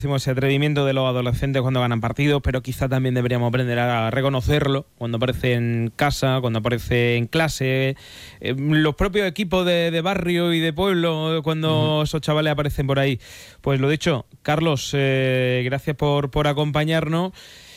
Hacemos ese atrevimiento de los adolescentes cuando ganan partidos, pero quizá también deberíamos aprender a reconocerlo cuando aparece en casa, cuando aparece en clase, los propios equipos de barrio y de pueblo, cuando esos chavales aparecen por ahí. Pues lo dicho, Carlos, gracias por acompañarnos.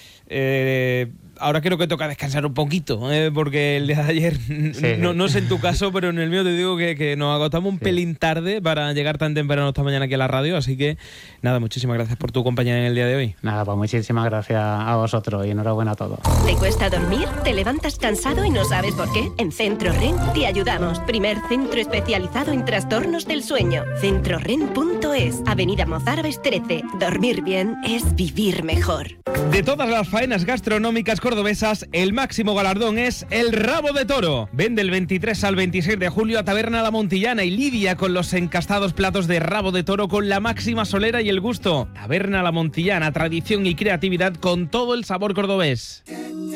Ahora creo que toca descansar un poquito, porque el día de ayer, no sé en tu caso, pero en el mío te digo que nos agotamos un pelín tarde para llegar tan temprano esta mañana aquí a la radio, así que nada, muchísimas gracias por tu compañía en el día de hoy. Nada, pues muchísimas gracias a vosotros y enhorabuena a todos. ¿Te cuesta dormir? ¿Te levantas cansado y no sabes por qué? En Centro REN te ayudamos. Primer centro especializado en trastornos del sueño. CentroREN.es, Avenida Mozárabes 13. Dormir bien es vivir mejor. De todas las faenas gastronómicas cordobesas, el máximo galardón es el rabo de toro. Ven del 23 al 26 de julio a Taberna La Montillana y lidia con los encastados platos de rabo de toro con la máxima solera y el gusto. Taberna La Montillana, tradición y creatividad con todo el sabor cordobés.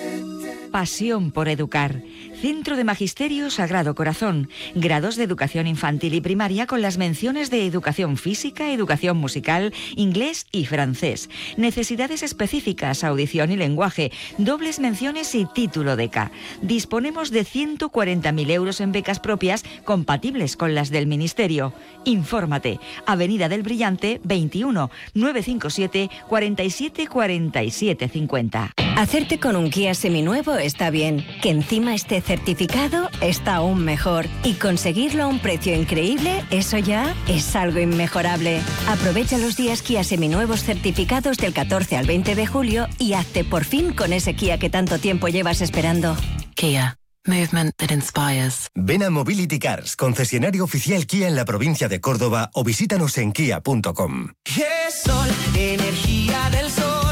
Pasión por educar. Centro de Magisterio Sagrado Corazón. Grados de educación infantil y primaria con las menciones de educación física, educación musical, inglés y francés. Necesidades específicas, audición y lenguaje. Dobles menciones y título de K. Disponemos de 140.000 euros en becas propias compatibles con las del Ministerio. Infórmate. Avenida del Brillante 21 957 47 47 50. Hacerte con un Kia seminuevo está bien. Que encima esté certificado está aún mejor. Y conseguirlo a un precio increíble, eso ya es algo inmejorable. Aprovecha los días Kia seminuevos certificados del 14 al 20 de julio y hazte por fin con ese Kia que tanto tiempo llevas esperando. Kia. Movement that inspires. Ven a Mobility Cars, concesionario oficial Kia en la provincia de Córdoba, o visítanos en kia.com. GESOL, energía del sol.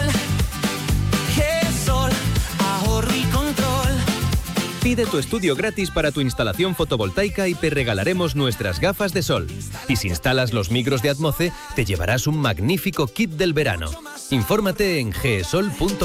GESOL, ahorro y control. Pide tu estudio gratis para tu instalación fotovoltaica y te regalaremos nuestras gafas de sol. Y si instalas los micros de Atmoce, te llevarás un magnífico kit del verano. Infórmate en gesol.com.